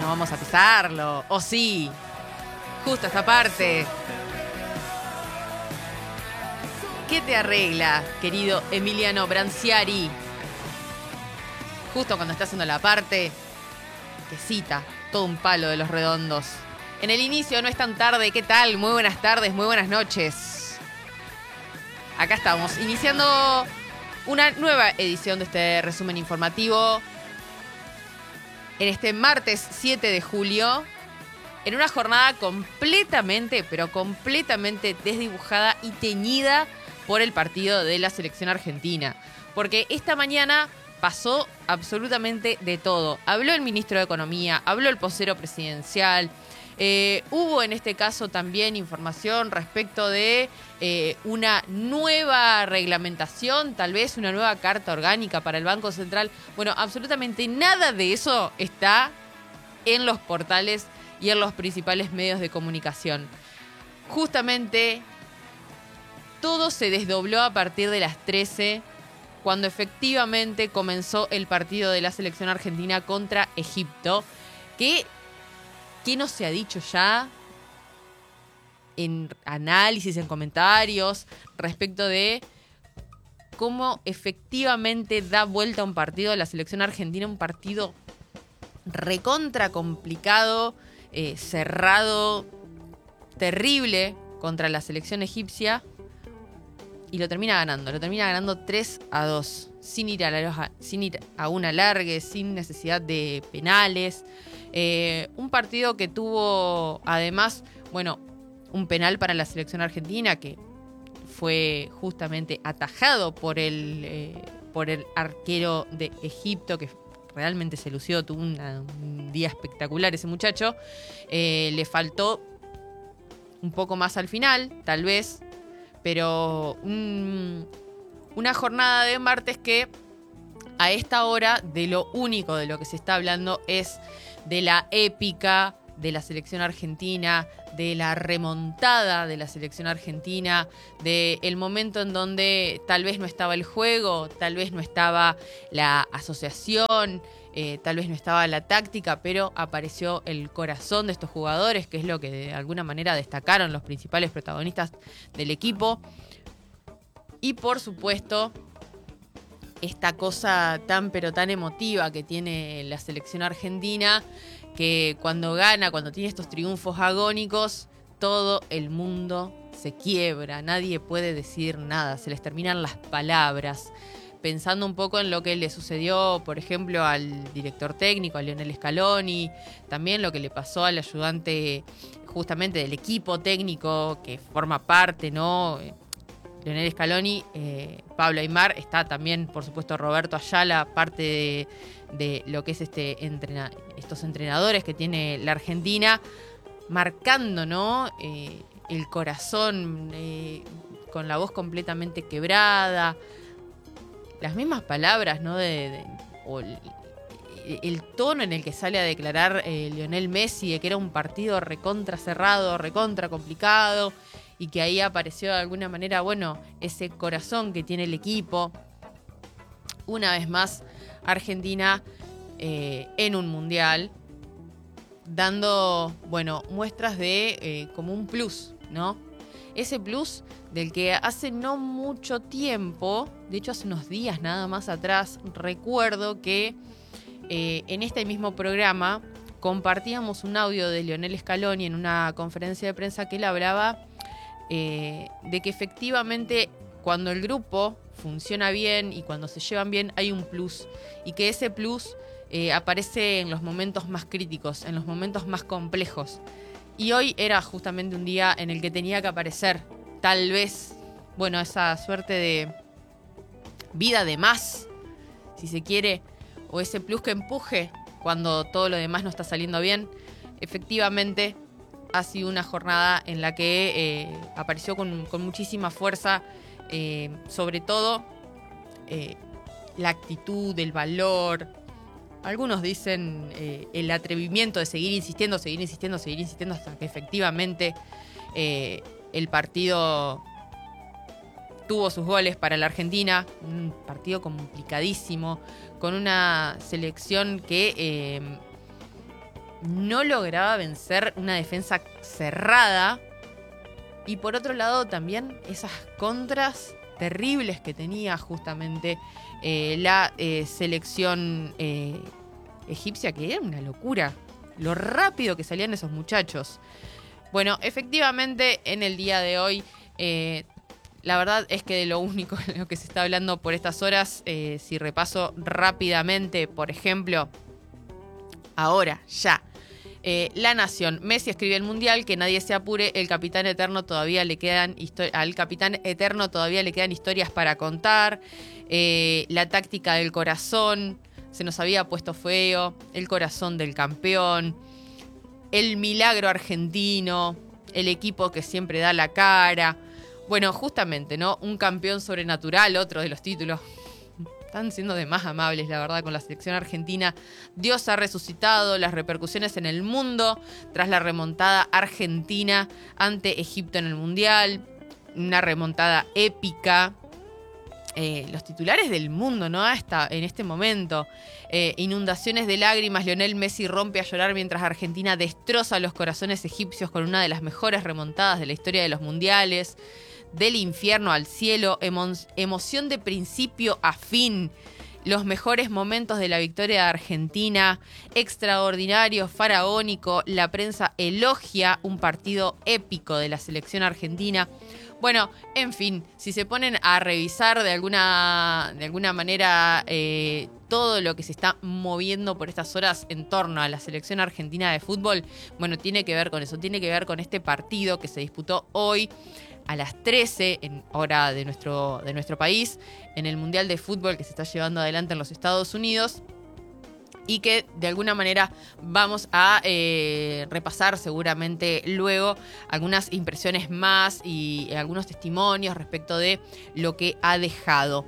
no vamos a pisarlo. ¿O sí? Justo esta parte. ¿Qué te arregla, querido Emiliano Branciari? Justo cuando está haciendo la parte que cita todo un palo de Los Redondos. En el inicio no es tan tarde. ¿Qué tal? Muy buenas tardes, muy buenas noches. Acá estamos, iniciando una nueva edición de este resumen informativo. En este martes 7 de julio, en una jornada completamente, pero completamente desdibujada y teñida por el partido de la selección argentina. Porque esta mañana pasó absolutamente de todo. Habló el ministro de Economía, habló el vocero presidencial. Hubo en este caso también información respecto de una nueva reglamentación, tal vez una nueva carta orgánica para el Banco Central. Bueno, absolutamente nada de eso está en los portales y en los principales medios de comunicación. Justamente todo se desdobló a partir de las 13, cuando efectivamente comenzó el partido de la selección argentina contra Egipto. ¿Qué no se ha dicho ya en análisis, en comentarios, respecto de cómo efectivamente da vuelta un partido de la selección argentina? Un partido recontra complicado, cerrado, terrible contra la selección egipcia. Y lo termina ganando 3-2, sin ir a un alargue, sin necesidad de penales. Un partido que tuvo, además, un penal para la selección argentina que fue justamente atajado por el arquero de Egipto, que realmente se lució, tuvo un día espectacular ese muchacho. Le faltó un poco más al final, tal vez, pero una jornada de martes que a esta hora de lo único de lo que se está hablando es de la épica de la selección argentina, de la remontada de la selección argentina, del momento en donde tal vez no estaba el juego, tal vez no estaba la asociación, tal vez no estaba la táctica, pero apareció el corazón de estos jugadores, que es lo que de alguna manera destacaron los principales protagonistas del equipo. Y por supuesto, esta cosa tan pero tan emotiva que tiene la selección argentina, que cuando gana, cuando tiene estos triunfos agónicos, todo el mundo se quiebra, nadie puede decir nada, se les terminan las palabras. Pensando un poco en lo que le sucedió, por ejemplo, al director técnico, a Lionel Scaloni, también lo que le pasó al ayudante justamente del equipo técnico que forma parte, ¿no? Lionel Scaloni, Pablo Aimar, está también, por supuesto, Roberto Ayala, parte de lo que es estos entrenadores que tiene la Argentina, marcando, ¿no? El corazón, con la voz completamente quebrada. Las mismas palabras, ¿no? O el tono en el que sale a declarar Lionel Messi de que era un partido recontra cerrado, recontra complicado, y que ahí apareció de alguna manera, ese corazón que tiene el equipo. Una vez más, Argentina en un mundial, dando, muestras de como un plus, ¿no? Ese plus del que hace no mucho tiempo, de hecho hace unos días nada más atrás, recuerdo que en este mismo programa compartíamos un audio de Lionel Scaloni en una conferencia de prensa que él hablaba de que efectivamente cuando el grupo funciona bien y cuando se llevan bien hay un plus, y que ese plus aparece en los momentos más críticos, en los momentos más complejos. Y hoy era justamente un día en el que tenía que aparecer, tal vez, esa suerte de vida de más, si se quiere, o ese plus que empuje cuando todo lo demás no está saliendo bien. Efectivamente, ha sido una jornada en la que apareció con muchísima fuerza, sobre todo la actitud, el valor. Algunos dicen el atrevimiento de seguir insistiendo hasta que efectivamente el partido tuvo sus goles para la Argentina. Un partido complicadísimo, con una selección que no lograba vencer una defensa cerrada. Y por otro lado también esas contras terribles que tenía justamente la selección egipcia, que era una locura. Lo rápido que salían esos muchachos. Bueno, efectivamente en el día de hoy, la verdad es que de lo único de lo que se está hablando por estas horas, si repaso rápidamente, por ejemplo, ahora, ya. La Nación. Messi escribe el Mundial, que nadie se apure, al Capitán Eterno todavía le quedan historias para contar. La táctica del corazón, se nos había puesto feo, el corazón del campeón, el milagro argentino, el equipo que siempre da la cara. Bueno, justamente, ¿no? Un campeón sobrenatural, otro de los títulos. Están siendo de más amables, la verdad, con la selección argentina. Dios ha resucitado, las repercusiones en el mundo tras la remontada argentina ante Egipto en el Mundial. Una remontada épica. Los titulares del mundo, ¿no? Hasta en este momento. Inundaciones de lágrimas. Lionel Messi rompe a llorar mientras Argentina destroza los corazones egipcios con una de las mejores remontadas de la historia de los mundiales. Del infierno al cielo, emoción de principio a fin, los mejores momentos de la victoria de Argentina, extraordinario, faraónico, la prensa elogia un partido épico de la selección argentina. Bueno, en fin, si se ponen a revisar de alguna manera todo lo que se está moviendo por estas horas en torno a la selección argentina de fútbol, bueno, tiene que ver con eso, tiene que ver con este partido que se disputó hoy a las 13, en hora de nuestro país, en el Mundial de Fútbol que se está llevando adelante en los Estados Unidos, y que de alguna manera vamos a repasar seguramente luego algunas impresiones más y algunos testimonios respecto de lo que ha dejado.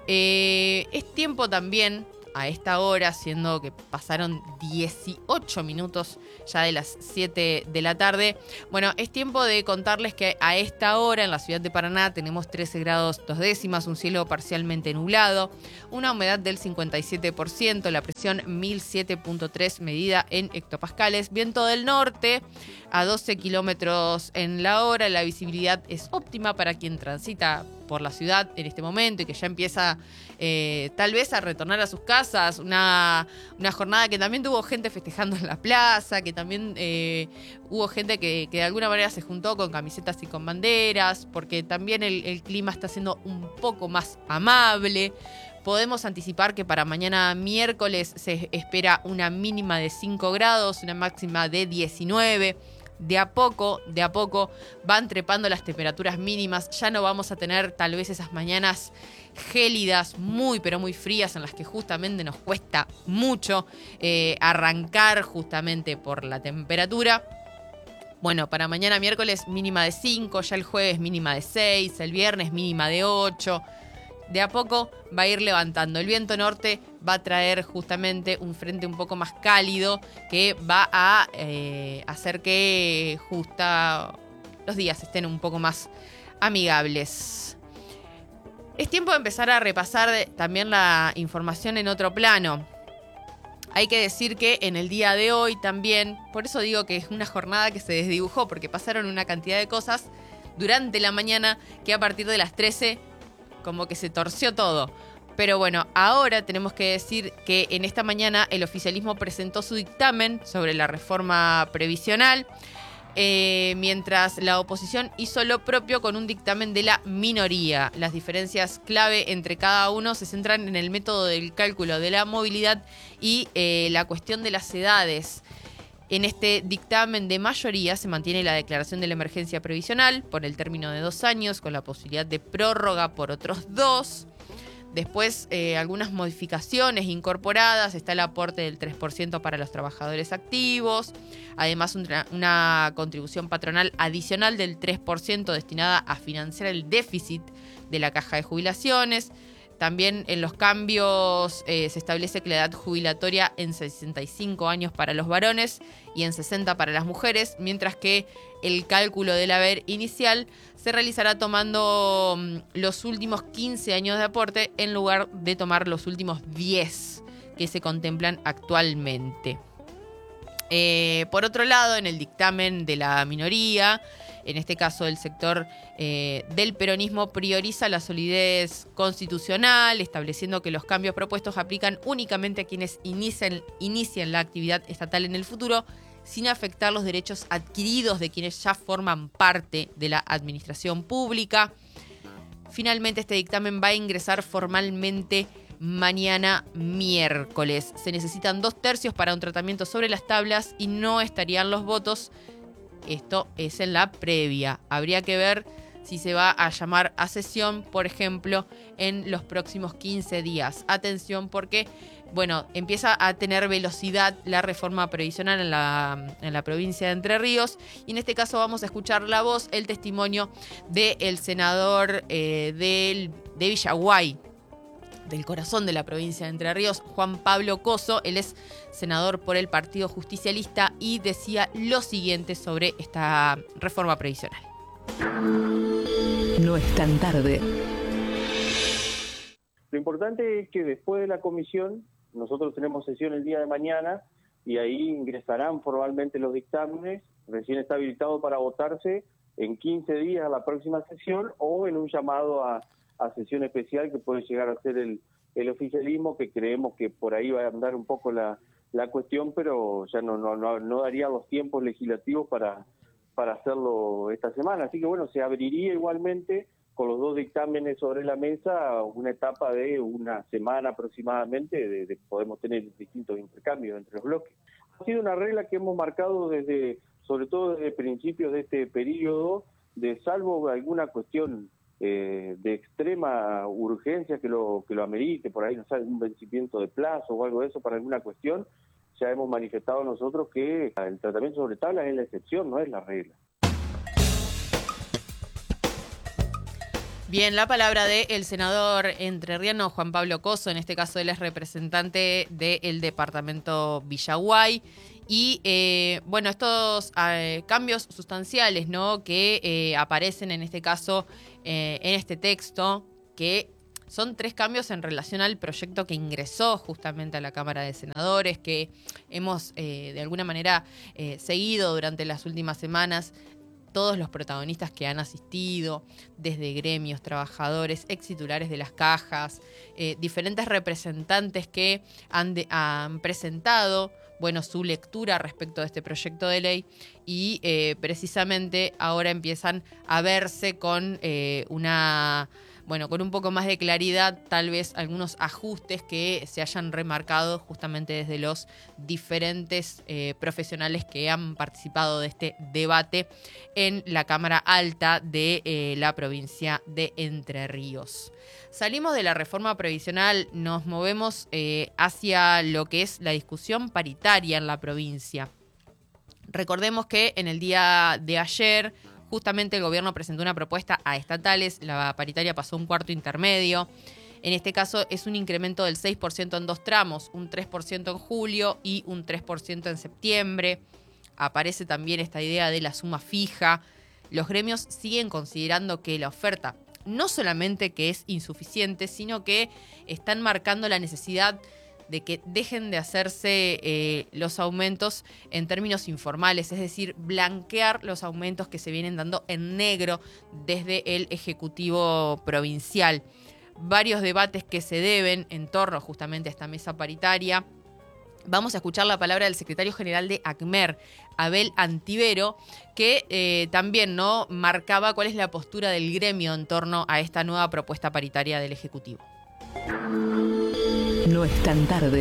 Es tiempo también, a esta hora, siendo que pasaron 18 minutos ya de las 7 de la tarde. Bueno, es tiempo de contarles que a esta hora en la ciudad de Paraná tenemos 13 grados 2 décimas, un cielo parcialmente nublado, una humedad del 57%, la presión 1007.3 medida en hectopascales, viento del norte a 12 kilómetros en la hora, la visibilidad es óptima para quien transita por la ciudad en este momento y que ya empieza tal vez a retornar a sus casas, una jornada que también tuvo gente festejando en la plaza, que también hubo gente que de alguna manera se juntó con camisetas y con banderas, porque también el clima está siendo un poco más amable. Podemos anticipar que para mañana miércoles se espera una mínima de 5 grados, una máxima de 19. De a poco van trepando las temperaturas mínimas. Ya no vamos a tener tal vez esas mañanas gélidas, muy pero muy frías, en las que justamente nos cuesta mucho arrancar justamente por la temperatura. Bueno, para mañana miércoles mínima de 5, ya el jueves mínima de 6, el viernes mínima de 8. De a poco va a ir levantando. El viento norte va a traer justamente un frente un poco más cálido que va a hacer que los días estén un poco más amigables. Es tiempo de empezar a repasar también la información en otro plano. Hay que decir que en el día de hoy también, por eso digo que es una jornada que se desdibujó, porque pasaron una cantidad de cosas durante la mañana que a partir de las 13 como que se torció todo. Pero bueno, ahora tenemos que decir que en esta mañana el oficialismo presentó su dictamen sobre la reforma previsional, mientras la oposición hizo lo propio con un dictamen de la minoría. Las diferencias clave entre cada uno se centran en el método del cálculo de la movilidad y la cuestión de las edades. En este dictamen de mayoría se mantiene la declaración de la emergencia previsional por el término de 2 años, con la posibilidad de prórroga por otros 2. Después, algunas modificaciones incorporadas. Está el aporte del 3% para los trabajadores activos. Además, una contribución patronal adicional del 3% destinada a financiar el déficit de la caja de jubilaciones. También en los cambios se establece que la edad jubilatoria en 65 años para los varones y en 60 para las mujeres, mientras que el cálculo del haber inicial se realizará tomando los últimos 15 años de aporte en lugar de tomar los últimos 10 que se contemplan actualmente. Por otro lado, en el dictamen de la minoría, en este caso el sector del peronismo, prioriza la solidez constitucional, estableciendo que los cambios propuestos aplican únicamente a quienes inicien la actividad estatal en el futuro, sin afectar los derechos adquiridos de quienes ya forman parte de la administración pública. Finalmente, este dictamen va a ingresar formalmente mañana miércoles. Se necesitan 2/3 para un tratamiento sobre las tablas y no estarían los votos. Esto es en la previa. Habría que ver si se va a llamar a sesión, por ejemplo, en los próximos 15 días. Atención porque, empieza a tener velocidad la reforma previsional en la provincia de Entre Ríos. Y en este caso vamos a escuchar la voz, el testimonio del senador de Villaguay, del corazón de la provincia de Entre Ríos, Juan Pablo Coso. Él es senador por el Partido Justicialista y decía lo siguiente sobre esta reforma previsional. No es tan tarde. Lo importante es que después de la comisión, nosotros tenemos sesión el día de mañana y ahí ingresarán formalmente los dictámenes. Recién está habilitado para votarse en 15 días a la próxima sesión o en un llamado a sesión especial que puede llegar a ser el oficialismo, que creemos que por ahí va a andar un poco la cuestión, pero ya no daría los tiempos legislativos para hacerlo esta semana. Así que se abriría igualmente con los 2 dictámenes sobre la mesa una etapa de una semana aproximadamente de podemos tener distintos intercambios entre los bloques. Ha sido una regla que hemos marcado sobre todo desde principios de este periodo, de salvo alguna cuestión de extrema urgencia que lo amerite, por ahí no sé, un vencimiento de plazo o algo de eso para alguna cuestión, ya hemos manifestado nosotros que el tratamiento sobre tablas es la excepción, no es la regla. Bien, la palabra del senador entrerriano Juan Pablo Coso, en este caso él es representante del departamento Villaguay. Y estos cambios sustanciales, ¿no?, que aparecen en este caso en este texto, que son 3 cambios en relación al proyecto que ingresó justamente a la Cámara de Senadores, que hemos de alguna manera seguido durante las últimas semanas. Todos los protagonistas que han asistido, desde gremios, trabajadores, ex titulares de las cajas, diferentes representantes que han presentado su lectura respecto de este proyecto de ley y precisamente ahora empiezan a verse con con un poco más de claridad, tal vez algunos ajustes que se hayan remarcado justamente desde los diferentes profesionales que han participado de este debate en la Cámara Alta de la provincia de Entre Ríos. Salimos de la reforma previsional, nos movemos hacia lo que es la discusión paritaria en la provincia. Recordemos que en el día de ayer justamente el gobierno presentó una propuesta a estatales, la paritaria pasó a un cuarto intermedio. En este caso es un incremento del 6% en 2 tramos, un 3% en julio y un 3% en septiembre. Aparece también esta idea de la suma fija. Los gremios siguen considerando que la oferta no solamente que es insuficiente, sino que están marcando la necesidad de que dejen de hacerse los aumentos en términos informales, es decir, blanquear los aumentos que se vienen dando en negro desde el Ejecutivo Provincial. Varios debates que se deben en torno justamente a esta mesa paritaria. Vamos a escuchar la palabra del secretario general de ACMER, Abel Antivero, que también marcaba cuál es la postura del gremio en torno a esta nueva propuesta paritaria del Ejecutivo. No es tan tarde.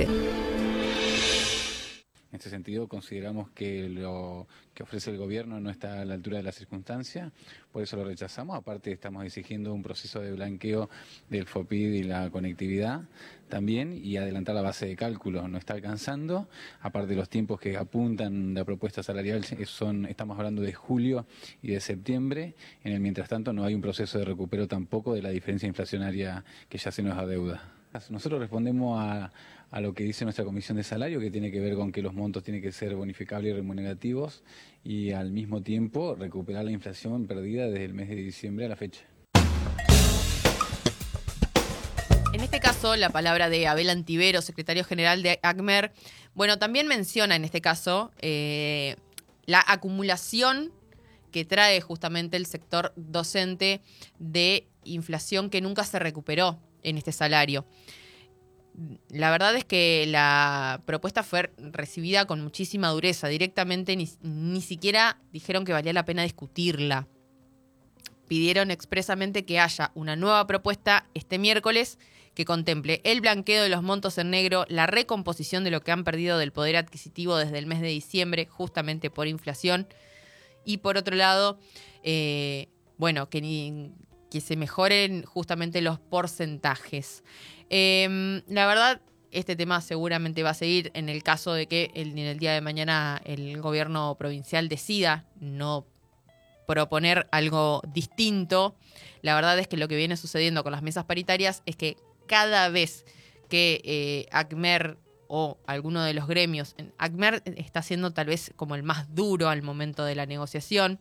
En este sentido, consideramos que lo que ofrece el gobierno no está a la altura de la circunstancia, por eso lo rechazamos. Aparte, estamos exigiendo un proceso de blanqueo del FOPID y la conectividad también, y adelantar la base de cálculo no está alcanzando. Aparte, los tiempos que apuntan la propuesta salarial estamos hablando de julio y de septiembre. En el mientras tanto, no hay un proceso de recupero tampoco de la diferencia inflacionaria que ya se nos adeuda. Nosotros respondemos a lo que dice nuestra comisión de salario, que tiene que ver con que los montos tienen que ser bonificables y remunerativos y al mismo tiempo recuperar la inflación perdida desde el mes de diciembre a la fecha. En este este caso, la palabra de Abel Antivero, secretario general de ACMER, bueno, también menciona en este caso la acumulación que trae justamente el sector docente de inflación que nunca se recuperó en este salario. La verdad es que la propuesta fue recibida con muchísima dureza. Directamente ni siquiera dijeron que valía la pena discutirla. Pidieron expresamente que haya una nueva propuesta este miércoles que contemple el blanqueo de los montos en negro, la recomposición de lo que han perdido del poder adquisitivo desde el mes de diciembre, justamente por inflación, y por otro lado, que se mejoren justamente los porcentajes. La verdad, este tema seguramente va a seguir en el caso de que en el día de mañana el gobierno provincial decida no proponer algo distinto. La verdad es que lo que viene sucediendo con las mesas paritarias es que cada vez que ACMER o alguno de los gremios, ACMER está siendo tal vez como el más duro al momento de la negociación,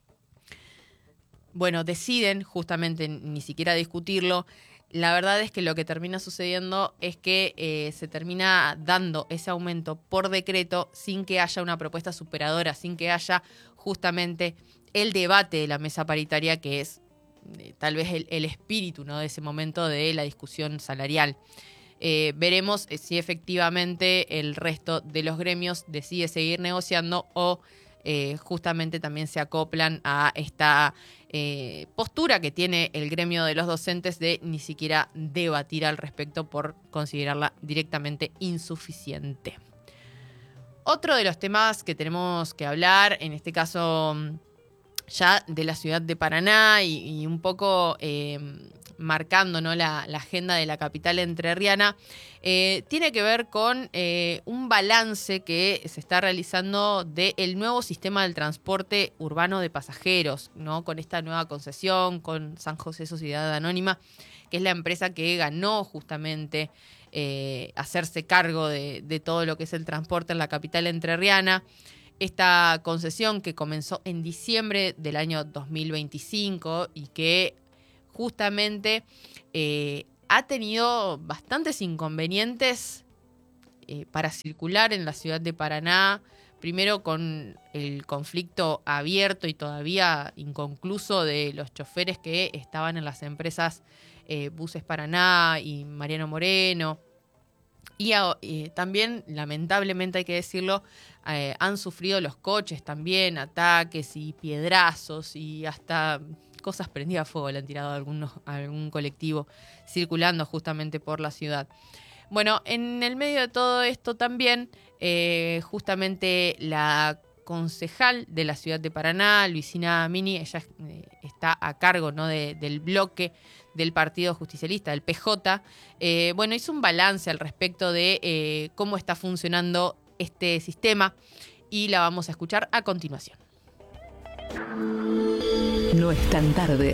bueno, deciden justamente ni siquiera discutirlo. La verdad es que lo que termina sucediendo es que se termina dando ese aumento por decreto sin que haya una propuesta superadora, sin que haya justamente el debate de la mesa paritaria, que es tal vez el espíritu, ¿no?, de ese momento de la discusión salarial. Veremos si efectivamente el resto de los gremios decide seguir negociando o justamente también se acoplan a esta postura que tiene el gremio de los docentes de ni siquiera debatir al respecto por considerarla directamente insuficiente. Otro de los temas que tenemos que hablar, en este caso ya de la ciudad de Paraná y un poco marcando, ¿no?, la agenda de la capital entrerriana, tiene que ver con un balance que se está realizando del nuevo sistema del transporte urbano de pasajeros, ¿no?, con esta nueva concesión, con San José Sociedad Anónima, que es la empresa que ganó justamente hacerse cargo de todo lo que es el transporte en la capital entrerriana. Esta concesión que comenzó en diciembre del año 2025 y que justamente ha tenido bastantes inconvenientes para circular en la ciudad de Paraná, primero con el conflicto abierto y todavía inconcluso de los choferes que estaban en las empresas Buses Paraná y Mariano Moreno. Y también, lamentablemente hay que decirlo, han sufrido los coches también, ataques y piedrazos y hasta cosas prendidas a fuego le han tirado a algún colectivo circulando justamente por la ciudad. Bueno, en el medio de todo esto también, justamente la concejal de la ciudad de Paraná, Luisina Mini, ella está a cargo, ¿no?, del bloque del Partido Justicialista, del PJ, hizo un balance al respecto de cómo está funcionando este sistema y la vamos a escuchar a continuación. No es tan tarde.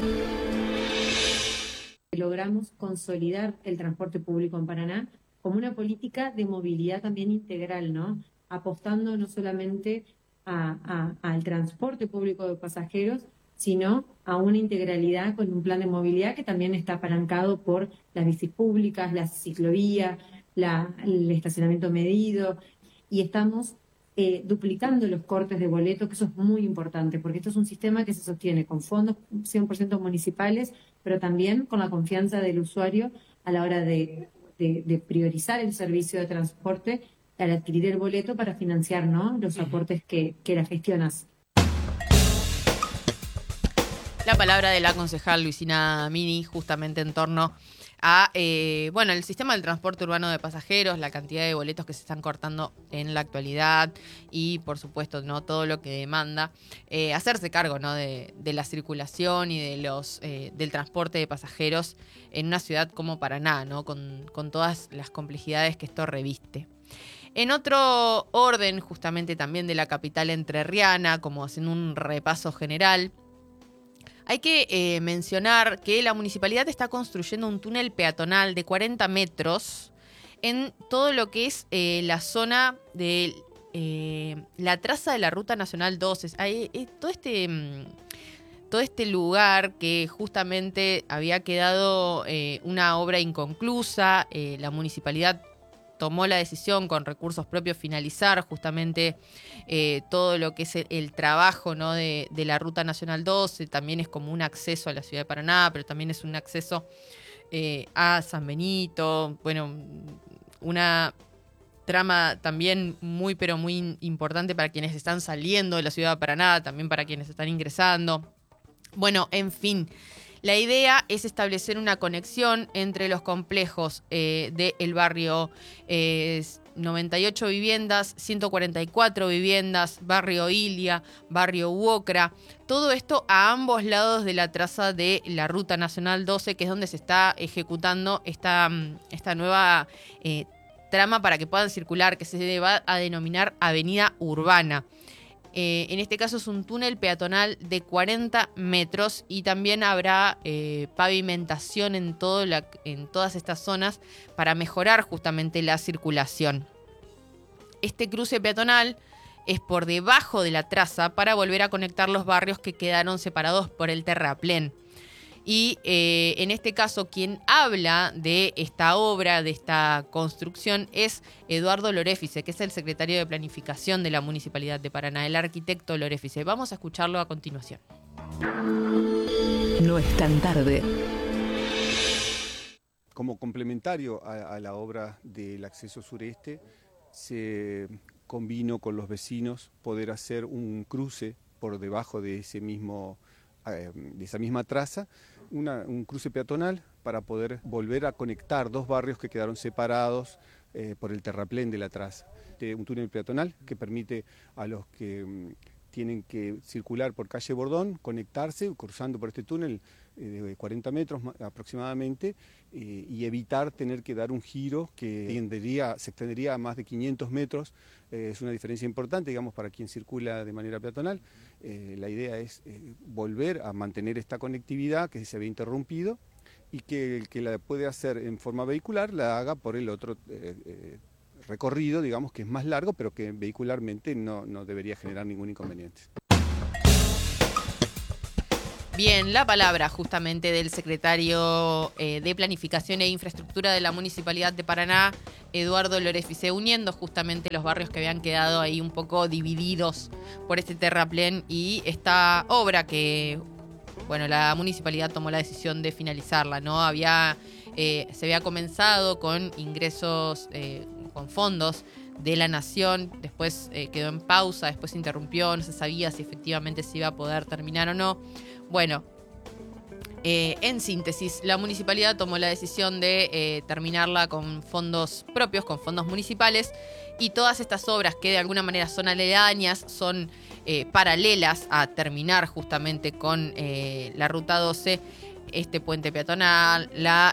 Logramos consolidar el transporte público en Paraná como una política de movilidad también integral, ¿no?, apostando no solamente al transporte público de pasajeros, sino a una integralidad con un plan de movilidad que también está apalancado por las bicis públicas, la ciclovía, el estacionamiento medido, y estamos duplicando los cortes de boleto, que eso es muy importante, porque esto es un sistema que se sostiene con fondos 100% municipales, pero también con la confianza del usuario a la hora de priorizar el servicio de transporte al adquirir el boleto para financiar, ¿no?, los aportes que la gestionas. La palabra de la concejal Luisina Mini justamente en torno a el sistema del transporte urbano de pasajeros, la cantidad de boletos que se están cortando en la actualidad y, por supuesto, no todo lo que demanda hacerse cargo, ¿no?, de la circulación y de del transporte de pasajeros en una ciudad como Paraná, ¿no?, con todas las complejidades que esto reviste. En otro orden, justamente también de la capital entrerriana, como haciendo un repaso general, hay que mencionar que la municipalidad está construyendo un túnel peatonal de 40 metros en todo lo que es la zona de todo este lugar que justamente había quedado una obra inconclusa. La municipalidad tomó la decisión con recursos propios finalizar justamente todo lo que es el trabajo, ¿no?, de la Ruta Nacional 12. También es como un acceso a la ciudad de Paraná, pero también es un acceso a San Benito. Bueno, una trama también muy, pero muy importante para quienes están saliendo de la ciudad de Paraná, también para quienes están ingresando. Bueno, en fin, la idea es establecer una conexión entre los complejos del barrio 98 viviendas, 144 viviendas, barrio Ilia, barrio Uocra. Todo esto a ambos lados de la traza de la Ruta Nacional 12, que es donde se está ejecutando esta nueva trama para que puedan circular, que se va a denominar Avenida Urbana. En este caso es un túnel peatonal de 40 metros y también habrá pavimentación en todas estas zonas para mejorar justamente la circulación. Este cruce peatonal es por debajo de la traza para volver a conectar los barrios que quedaron separados por el terraplén. Y en este caso quien habla de esta obra, de esta construcción, es Eduardo Loréfice, que es el secretario de Planificación de la Municipalidad de Paraná, el arquitecto Loréfice. Vamos a escucharlo a continuación. No es tan tarde. Como complementario a la obra del acceso sureste, se convino con los vecinos poder hacer un cruce por debajo de esa misma traza, un cruce peatonal para poder volver a conectar dos barrios que quedaron separados por el terraplén de la traza. Un túnel peatonal que permite a los que tienen que circular por calle Bordón conectarse cruzando por este túnel de 40 metros aproximadamente y evitar tener que dar un giro que se extendería a más de 500 metros. Es una diferencia importante, digamos, para quien circula de manera peatonal. La idea es volver a mantener esta conectividad que se había interrumpido y que el que la puede hacer en forma vehicular la haga por el otro recorrido, digamos, que es más largo, pero que vehicularmente no debería generar ningún inconveniente. Bien, la palabra justamente del secretario de Planificación e Infraestructura de la Municipalidad de Paraná, Eduardo Loréfice, uniendo justamente los barrios que habían quedado ahí un poco divididos por este terraplén y esta obra que, bueno, la municipalidad tomó la decisión de finalizarla, ¿no? Se había comenzado con ingresos, con fondos de la Nación, después quedó en pausa, después se interrumpió, no se sabía si efectivamente se iba a poder terminar o no. Bueno, en síntesis, la municipalidad tomó la decisión de terminarla con fondos propios, con fondos municipales, y todas estas obras que de alguna manera son aledañas, son paralelas a terminar justamente con la Ruta 12, este puente peatonal,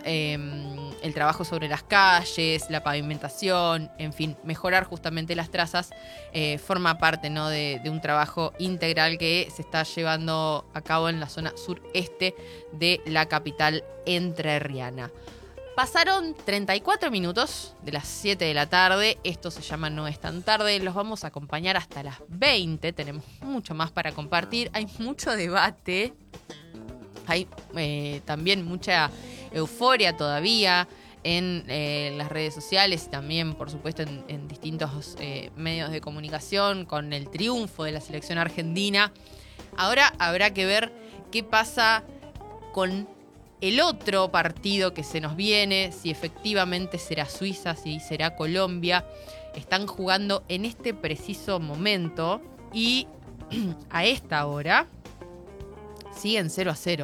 el trabajo sobre las calles, la pavimentación, en fin, mejorar justamente las trazas, forma parte, ¿no?, de un trabajo integral que se está llevando a cabo en la zona sureste de la capital entrerriana. Pasaron 34 minutos de las 7 de la tarde, esto se llama No es tan tarde, los vamos a acompañar hasta las 20, tenemos mucho más para compartir, hay mucho debate. Hay también mucha euforia todavía en las redes sociales y también, por supuesto, en distintos medios de comunicación con el triunfo de la selección argentina. Ahora habrá que ver qué pasa con el otro partido que se nos viene, si efectivamente será Suiza, si será Colombia. Están jugando en este preciso momento y a esta hora siguen 0-0.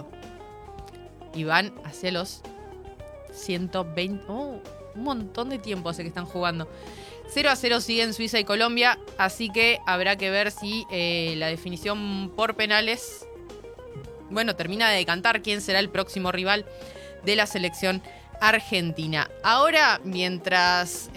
Y van hacia los 120... un montón de tiempo hace que están jugando. 0-0 siguen Suiza y Colombia, así que habrá que ver si la definición por penales, bueno, termina de decantar quién será el próximo rival de la selección argentina. Ahora, mientras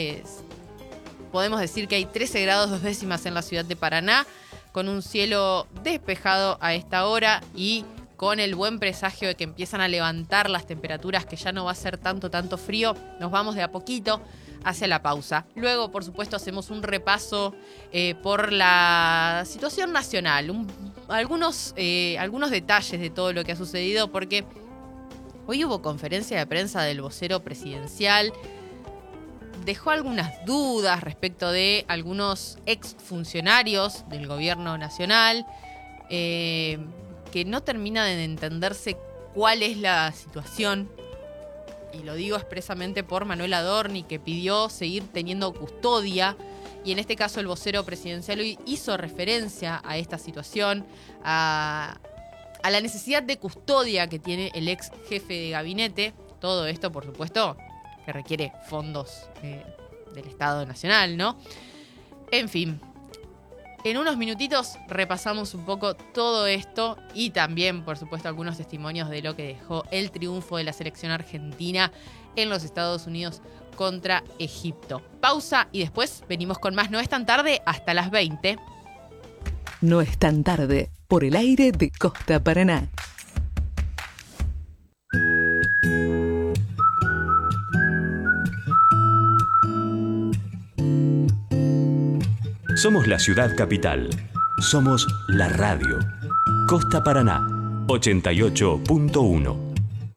podemos decir que hay 13 grados 2 décimas en la ciudad de Paraná, con un cielo despejado a esta hora y con el buen presagio de que empiezan a levantar las temperaturas, que ya no va a ser tanto frío, nos vamos de a poquito hacia la pausa. Luego, por supuesto, hacemos un repaso por la situación nacional, un algunos detalles de todo lo que ha sucedido, porque hoy hubo conferencia de prensa del vocero presidencial. Dejó algunas dudas respecto de algunos exfuncionarios del gobierno nacional, que no termina de entenderse cuál es la situación. Y lo digo expresamente por Manuel Adorni, que pidió seguir teniendo custodia. Y en este caso el vocero presidencial hoy hizo referencia a esta situación, a la necesidad de custodia que tiene el ex jefe de gabinete. Todo esto, por supuesto, que requiere fondos del Estado Nacional, ¿no? En fin, en unos minutitos repasamos un poco todo esto y también, por supuesto, algunos testimonios de lo que dejó el triunfo de la selección argentina en los Estados Unidos contra Egipto. Pausa y después venimos con más. No es tan tarde, hasta las 20. No es tan tarde, por el aire de Costa Paraná. Somos la ciudad capital. Somos la radio. Costa Paraná, 88.1.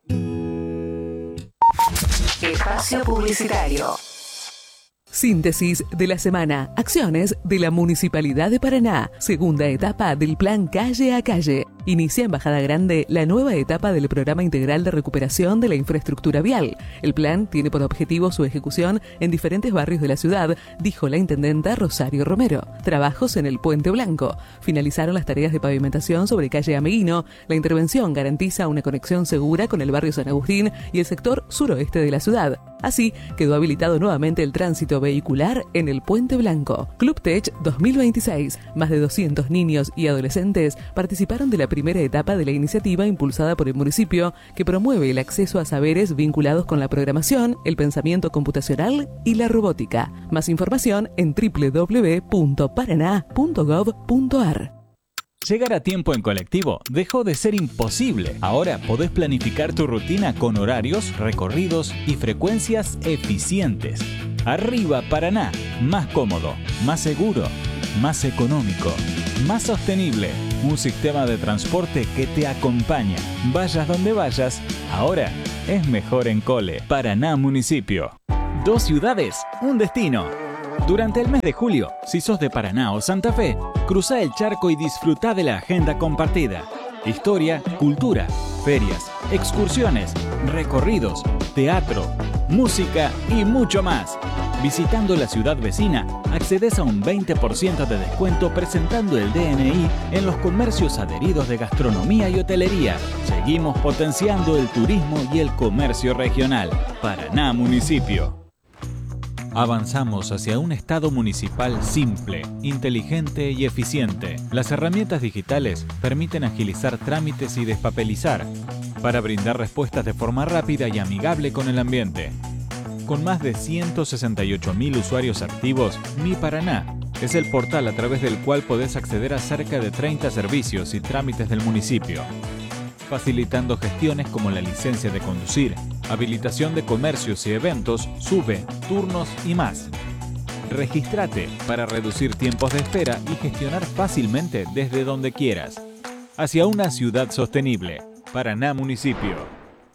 Espacio publicitario. Síntesis de la semana. Acciones de la Municipalidad de Paraná. Segunda etapa del Plan Calle a Calle. Inicia en Bajada Grande la nueva etapa del Programa Integral de Recuperación de la Infraestructura Vial. El plan tiene por objetivo su ejecución en diferentes barrios de la ciudad, dijo la intendenta Rosario Romero. Trabajos en el Puente Blanco. Finalizaron las tareas de pavimentación sobre calle Ameguino. La intervención garantiza una conexión segura con el barrio San Agustín y el sector suroeste de la ciudad. Así, quedó habilitado nuevamente el tránsito vehicular en el Puente Blanco. Club Tech 2026. Más de 200 niños y adolescentes participaron de la primera etapa de la iniciativa impulsada por el municipio, que promueve el acceso a saberes vinculados con la programación, el pensamiento computacional y la robótica. Más información en www.paraná.gov.ar. Llegar a tiempo en colectivo dejó de ser imposible. Ahora podés planificar tu rutina con horarios, recorridos y frecuencias eficientes. Arriba Paraná, más cómodo, más seguro, más económico, más sostenible. Un sistema de transporte que te acompaña. Vayas donde vayas, ahora es mejor en Cole. Paraná Municipio. 2 ciudades, un destino. Durante el mes de julio, si sos de Paraná o Santa Fe, cruzá el charco y disfrutá de la agenda compartida. Historia, cultura, ferias, excursiones, recorridos, teatro, música y mucho más. Visitando la ciudad vecina, accedes a un 20% de descuento presentando el DNI en los comercios adheridos de gastronomía y hotelería. Seguimos potenciando el turismo y el comercio regional. Paraná Municipio. Avanzamos hacia un Estado municipal simple, inteligente y eficiente. Las herramientas digitales permiten agilizar trámites y despapelizar para brindar respuestas de forma rápida y amigable con el ambiente. Con más de 168.000 usuarios activos, Mi Paraná es el portal a través del cual podés acceder a cerca de 30 servicios y trámites del municipio, facilitando gestiones como la licencia de conducir, habilitación de comercios y eventos, SUBE, turnos y más. Regístrate para reducir tiempos de espera y gestionar fácilmente desde donde quieras. Hacia una ciudad sostenible. Paraná Municipio.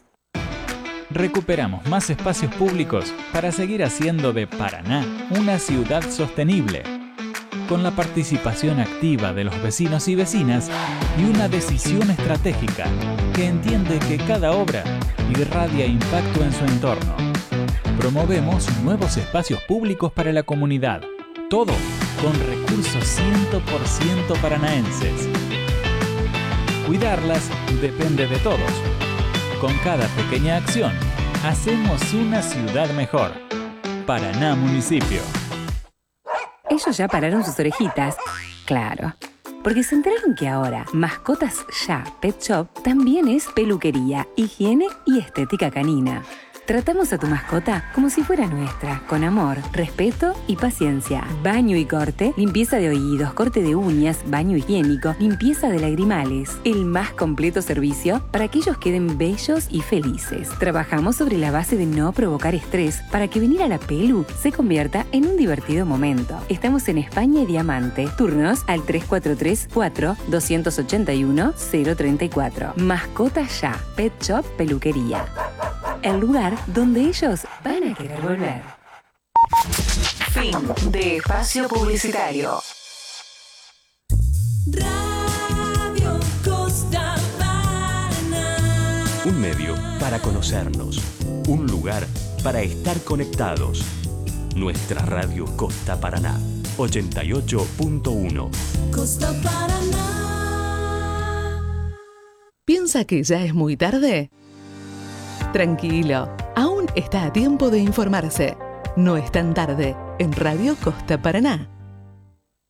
Recuperamos más espacios públicos para seguir haciendo de Paraná una ciudad sostenible, con la participación activa de los vecinos y vecinas y una decisión estratégica que entiende que cada obra irradia impacto en su entorno. Promovemos nuevos espacios públicos para la comunidad, todo con recursos 100% paranaenses. Cuidarlas depende de todos. Con cada pequeña acción, hacemos una ciudad mejor. Paraná Municipio. Ellos ya pararon sus orejitas. Claro. Porque se enteraron que ahora Mascotas Ya Pet Shop también es peluquería, higiene y estética canina. Tratamos a tu mascota como si fuera nuestra, con amor, respeto y paciencia. Baño y corte, limpieza de oídos, corte de uñas, baño higiénico, limpieza de lagrimales. El más completo servicio para que ellos queden bellos y felices. Trabajamos sobre la base de no provocar estrés para que venir a la Pelu se convierta en un divertido momento. Estamos en España y Diamante. Turnos al 343-4-281-034. Mascotas Ya. Pet Shop Peluquería. El lugar donde ellos van a querer volver. Fin de espacio publicitario. Radio Costa Paraná. Un medio para conocernos. Un lugar para estar conectados. Nuestra radio Costa Paraná. 88.1. Costa Paraná. ¿Piensa que ya es muy tarde? Tranquilo, aún está a tiempo de informarse. No es tan tarde en Radio Costa Paraná.